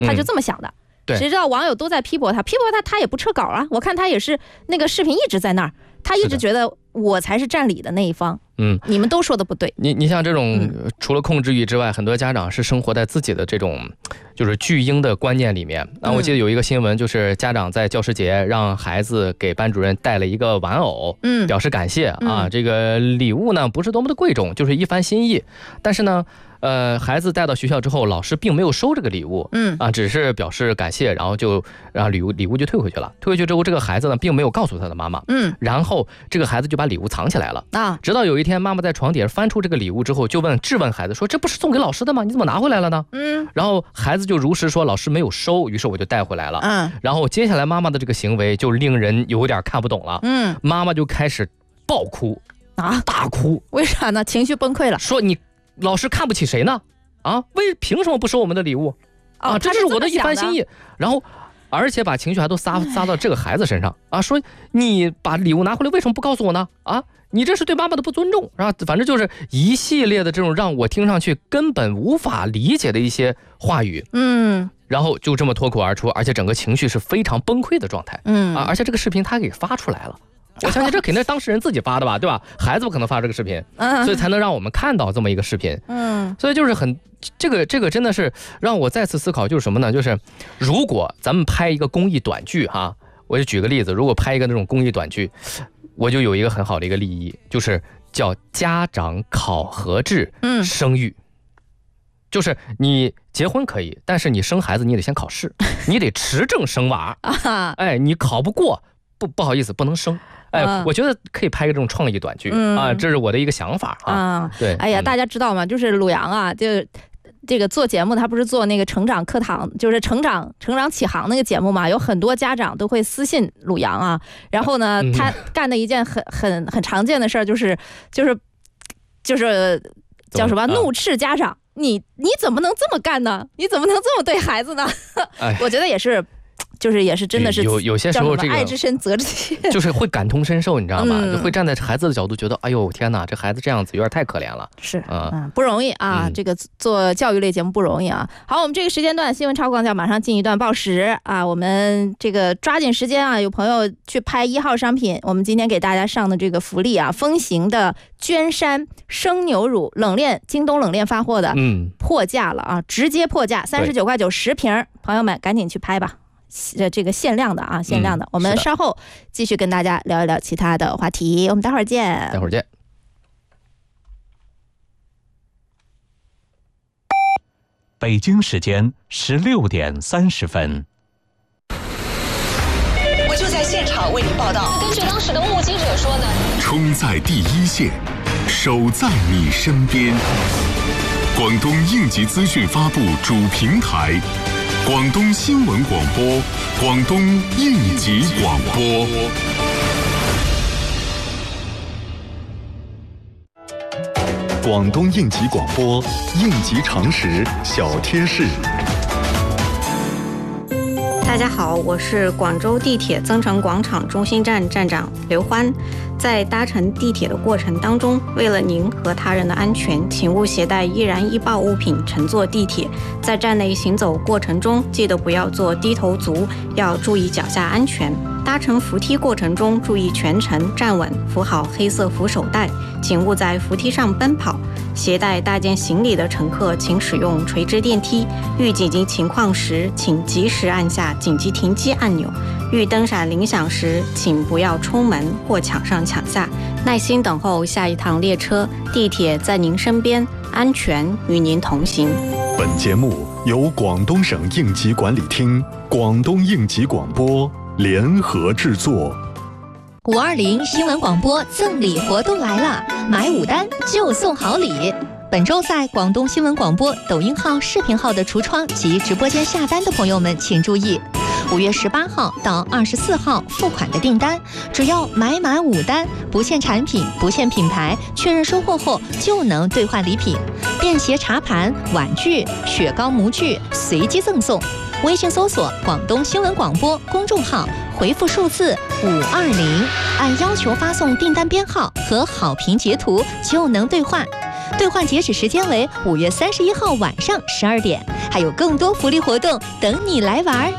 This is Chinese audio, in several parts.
他就这么想的。谁知道网友都在批驳他，他也不撤稿啊。我看他也是那个视频一直在那儿，他一直觉得我才是占理的那一方。你们都说的不对。 你像这种除了控制欲之外，很多家长是生活在自己的这种就是巨婴的观念里面。我记得有一个新闻，就是家长在教师节让孩子给班主任带了一个玩偶，表示感谢啊。这个礼物呢不是多么的贵重，就是一番心意。但是呢，孩子带到学校之后，老师并没有收这个礼物，只是表示感谢，然后就让礼物就退回去了。退回去之后，这个孩子呢并没有告诉他的妈妈，然后这个孩子就把礼物藏起来了啊。直到有一天，妈妈在床底下翻出这个礼物之后，就质问孩子说：“这不是送给老师的吗？你怎么拿回来了呢？”然后孩子就如实说：“老师没有收，于是我就带回来了。”然后接下来妈妈的这个行为就令人有点看不懂了。妈妈就开始爆哭啊，大哭。 为啥呢？情绪崩溃了， 说你老师看不起谁呢？啊，凭什么不收我们的礼物？啊，这是我的一番心意。然后，而且把情绪还都撒到这个孩子身上啊，说你把礼物拿回来，为什么不告诉我呢？啊，你这是对妈妈的不尊重啊！反正就是一系列的这种让我听上去根本无法理解的一些话语。然后就这么脱口而出，而且整个情绪是非常崩溃的状态。而且这个视频他给发出来了。我相信这肯定是当事人自己发的吧，对吧？孩子不可能发这个视频，所以才能让我们看到这么一个视频。所以就是这个真的是让我再次思考，就是什么呢？就是如果咱们拍一个公益短剧哈，我就举个例子，如果拍一个那种公益短剧，我就有一个很好的一个立意，就是叫家长考核制生育。就是你结婚可以，但是你生孩子你得先考试，你得持证生娃。哎，你考不过不好意思，不能生。我觉得可以拍个这种创意短剧啊，这是我的一个想法啊。对， 哎呀，大家知道吗？就是鲁阳啊，就这个做节目，他不是做那个成长课堂，就是成长启航那个节目嘛，有很多家长都会私信鲁阳啊。然后呢，他干的一件很常见的事儿，就是叫什么？怒斥家长，你怎么能这么干呢？你怎么能这么对孩子呢？我觉得也是。也是真的是有些时候这个爱之深责之切， 就是会感同身受，你知道吗？会站在孩子的角度觉得，哎呦天哪，这孩子这样子有点太可怜了。 是不容易啊，这个做教育类节目不容易啊。好，我们这个时间段新闻超广角马上进一段报时啊，我们这个抓紧时间啊，有朋友去拍1号商品，我们今天给大家上的这个福利啊，风行的娟山生牛乳京东冷链发货的，破价了啊，直接破价39块9 10瓶，朋友们赶紧去拍吧。这个限量的啊，限量的。我们稍后继续跟大家聊一聊其他的话题，我们待会儿见。 北京时间16点30分。 我就在现场为您报道。 根据当时的目击者说呢， 冲在第一线，守在你身边。广东应急资讯发布主平台。广东新闻广播，广东应急广播。广东应急广播，应急常识小贴士。 大家好，我是广州地铁增城广场中心站站长刘欢。在搭乘地铁的过程当中，为了您和他人的安全，请勿携带易燃易爆物品乘坐地铁。在站内行走过程中，记得不要做低头族，要注意脚下安全。搭乘扶梯过程中，注意全程站稳，扶好黑色扶手带，请勿在扶梯上奔跑。携带大件行李的乘客，请使用垂直电梯。遇紧急情况时，请及时按下紧急停机按钮。遇灯闪铃响时，请不要冲门或抢上抢下，耐心等候下一趟列车。地铁在您身边，安全与您同行。 本节目由广东省应急管理厅、广东应急广播联合制作。 520新闻广播赠礼活动来了，买5单就送好礼。本周在广东新闻广播抖音号、视频号的橱窗及直播间下单的朋友们请注意，5月18号到24号付款的订单，只要买满5单，不限产品、不限品牌，确认收货后就能兑换礼品，便携茶盘、碗具、雪糕模具随机赠送。微信搜索广东新闻广播公众号，回复数字520，按要求发送订单编号和好评截图就能兑换。 兑换截止时间为5月31号晚上12点，还有更多福利活动等你来玩。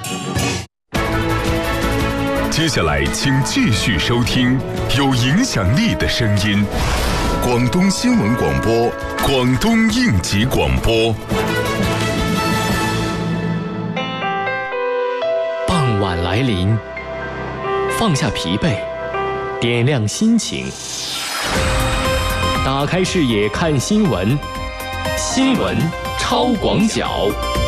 接下来，请继续收听有影响力的声音——广东新闻广播、广东应急广播。 傍晚来临，放下疲惫，点亮心情，打开视野看新闻，新闻超广角。